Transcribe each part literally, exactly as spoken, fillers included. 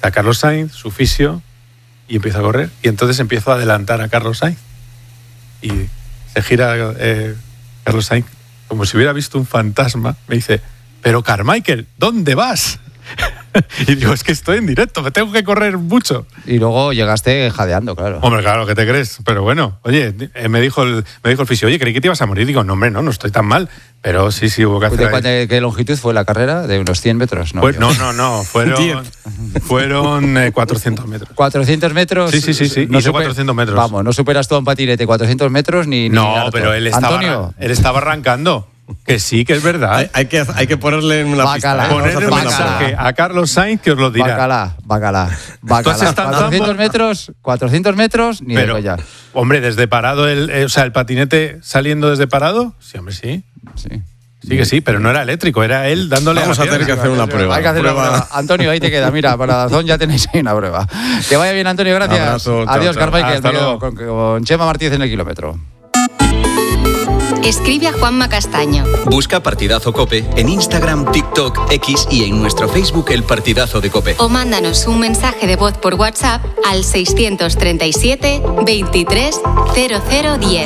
Está Carlos Sainz, su fisio, y empieza a correr. Y entonces empiezo a adelantar a Carlos Sainz. Y se gira eh, Carlos Sainz como si hubiera visto un fantasma. Me dice, pero Carmichael, ¿dónde vas? Y digo, es que estoy en directo, me tengo que correr mucho. Y luego llegaste jadeando, claro. Hombre, claro, ¿qué te crees? Pero bueno, oye, me dijo el, me dijo el fisio, oye, creí que te ibas a morir. Digo, no, hombre, no, no estoy tan mal. Pero sí, sí, hubo que hacer... ¿De cuánto, qué longitud fue la carrera? ¿De unos cien metros? No, pues, no, no, no, fueron, fueron eh, cuatrocientos metros. ¿cuatrocientos metros? Sí, sí, sí, sí. No hice super, cuatrocientos metros. Vamos, no superas todo en patinete, cuatrocientos metros ni... No, ni pero él estaba, Antonio. él estaba arrancando. Que sí, que es verdad. Hay, hay, que, hay que ponerle una Bacala, pista. ¿eh? Ponerle un mensaje a Carlos Sainz que os lo dirá. Bacala, bacala, bacala. cuatrocientos metros, cuatrocientos metros, ni pero, de ya. Hombre, desde parado, el, eh, o sea, el patinete saliendo desde parado, sí, hombre, sí. Sí. Sí que sí, pero no era eléctrico, era él dándole Vamos a a tener que hacer una prueba. Hay que hacer prueba. una prueba. Antonio, ahí te queda. Mira, para Dazón ya tenéis ahí una prueba. Que vaya bien, Antonio, gracias. Abrazo, Adiós, chao, chao. Carmichael. Hasta luego. Con, con Chema Martínez en el kilómetro. Escribe a Juanma Castaño. Busca Partidazo COPE en Instagram, TikTok, X y en nuestro Facebook El Partidazo de COPE. O mándanos un mensaje de voz por WhatsApp al seiscientos treinta y siete, veintitrés, cero cero diez.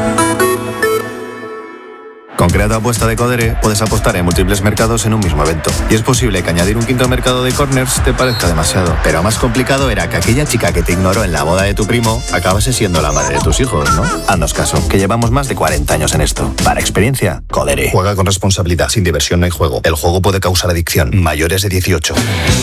Con Creato Apuesta de Codere puedes apostar en múltiples mercados en un mismo evento. Y es posible que añadir un quinto mercado de corners te parezca demasiado. Pero más complicado era que aquella chica que te ignoró en la boda de tu primo acabase siendo la madre de tus hijos, ¿no? Haznos caso, que llevamos más de cuarenta años en esto. Para experiencia, Codere. Juega con responsabilidad, sin diversión no hay juego. El juego puede causar adicción. Mayores de dieciocho.